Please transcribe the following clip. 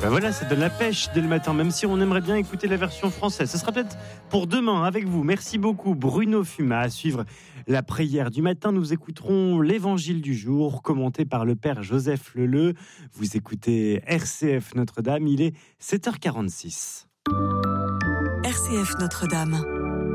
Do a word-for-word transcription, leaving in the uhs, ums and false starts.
Ben voilà, ça donne la pêche dès le matin, même si on aimerait bien écouter la version française. Ce sera peut-être pour demain avec vous. Merci beaucoup Bruno Fumat. À suivre la prière du matin, nous écouterons l'évangile du jour, commenté par le père Joseph Leleu. Vous écoutez R C F Notre-Dame, il est sept heures quarante-six. R C F Notre-Dame.